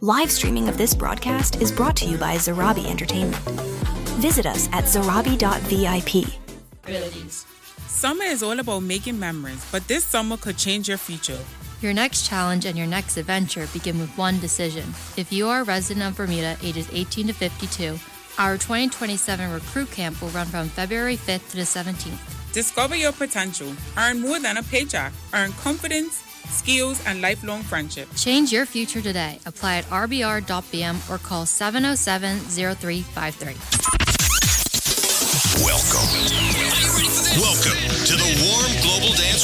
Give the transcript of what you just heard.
Live streaming of this broadcast is brought to you by Zarabi Entertainment. Visit us at zarabi.vip. Summer is all about making memories, but this summer could change your future. Your next challenge and your next adventure begin with one decision. If you are a resident of Bermuda, ages 18 to 52, our 2027 recruit camp will run from February 5th to the 17th. Discover your potential. Earn more than a paycheck. Earn confidence, skills, and lifelong friendship. Change your future today. Apply at rbr.bm or call 707-0353. Welcome to the Warm Global Dance